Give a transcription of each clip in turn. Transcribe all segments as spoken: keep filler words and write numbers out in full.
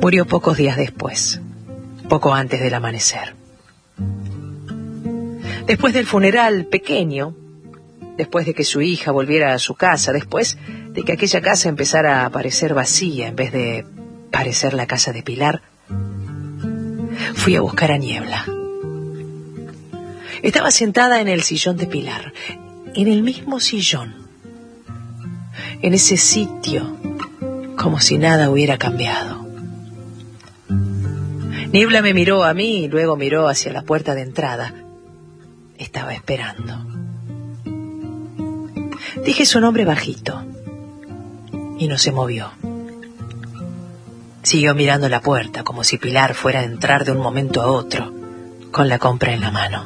Murió pocos días después, poco antes del amanecer. Después del funeral pequeño, después de que su hija volviera a su casa, después de que aquella casa empezara a parecer vacía en vez de parecer la casa de Pilar, fui a buscar a Niebla. Estaba sentada en el sillón de Pilar, en el mismo sillón, en ese sitio, como si nada hubiera cambiado. Niebla me miró a mí y luego miró hacia la puerta de entrada. Estaba esperando. Dije su nombre bajito y no se movió. Siguió mirando la puerta como si Pilar fuera a entrar de un momento a otro con la compra en la mano.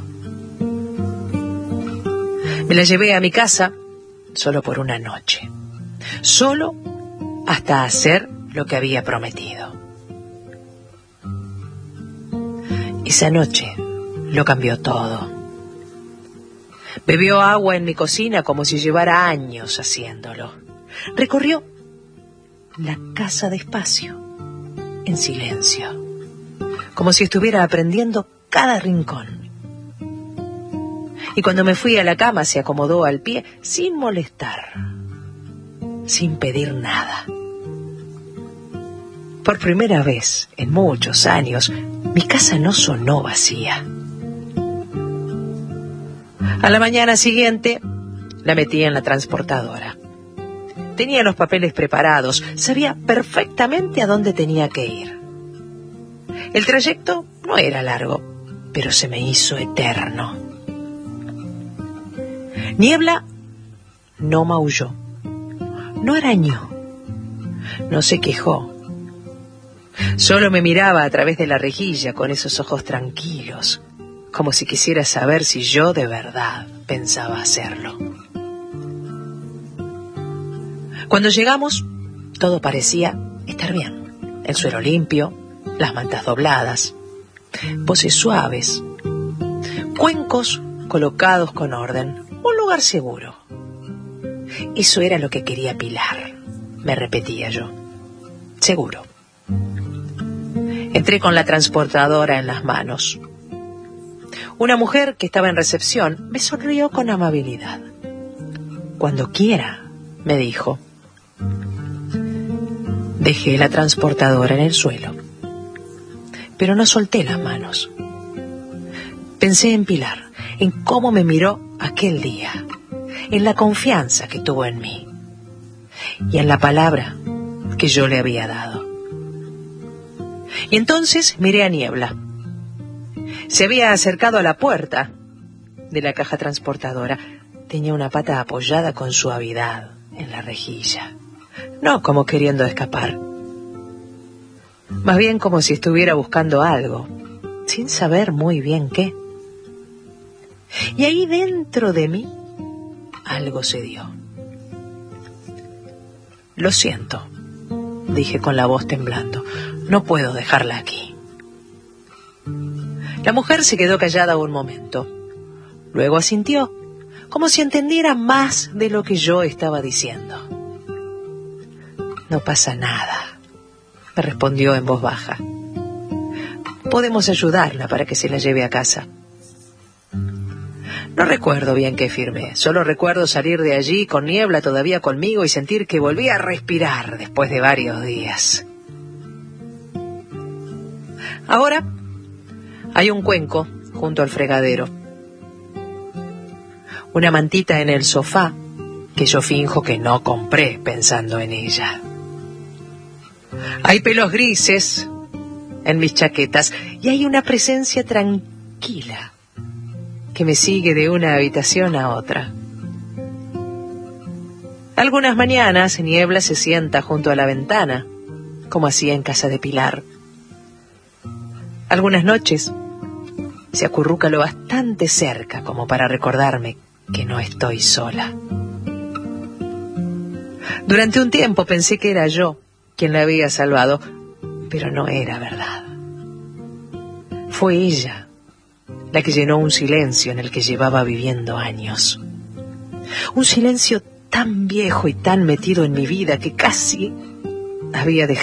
Me la llevé a mi casa solo por una noche, solo hasta hacer lo que había prometido. Esa noche lo cambió todo. Bebió agua en mi cocina como si llevara años haciéndolo. Recorrió la casa despacio, en silencio, como si estuviera aprendiendo cada rincón. Y cuando me fui a la cama se acomodó al pie sin molestar, sin pedir nada. Por primera vez en muchos años, mi casa no sonó vacía. A la mañana siguiente la metí en la transportadora. Tenía los papeles preparados, sabía perfectamente a dónde tenía que ir. El trayecto no era largo, pero se me hizo eterno. Niebla no maulló, no arañó, no se quejó. Solo me miraba a través de la rejilla con esos ojos tranquilos, como si quisiera saber si yo de verdad pensaba hacerlo. Cuando llegamos, todo parecía estar bien. El suelo limpio, las mantas dobladas, voces suaves, cuencos colocados con orden, un lugar seguro. Eso era lo que quería Pilar, me repetía yo. Seguro. Entré con la transportadora en las manos. Una mujer que estaba en recepción me sonrió con amabilidad. Cuando quiera, me dijo. Dejé la transportadora en el suelo, pero no solté las manos. Pensé en Pilar, en cómo me miró aquel día, en la confianza que tuvo en mí y en la palabra que yo le había dado. Y entonces miré a Niebla. Se había acercado a la puerta de la caja transportadora. Tenía una pata apoyada con suavidad en la rejilla, no como queriendo escapar, más bien como si estuviera buscando algo, sin saber muy bien qué. Y ahí dentro de mí algo se dio. Lo siento, dije con la voz temblando, no puedo dejarla aquí. La mujer se quedó callada un momento. Luego asintió, como si entendiera más de lo que yo estaba diciendo. No pasa nada, me respondió en voz baja. Podemos ayudarla para que se la lleve a casa. No recuerdo bien qué firmé, solo recuerdo salir de allí con Niebla todavía conmigo y sentir que volvía a respirar después de varios días. Ahora hay un cuenco junto al fregadero, una mantita en el sofá que yo finjo que no compré pensando en ella. Hay pelos grises en mis chaquetas y hay una presencia tranquila que me sigue de una habitación a otra. Algunas mañanas Niebla se sienta junto a la ventana, como hacía en casa de Pilar. Algunas noches se acurruca lo bastante cerca como para recordarme que no estoy sola. Durante un tiempo pensé que era yo quien la había salvado, pero no era verdad. Fue ella la que llenó un silencio en el que llevaba viviendo años. Un silencio tan viejo y tan metido en mi vida que casi había dejado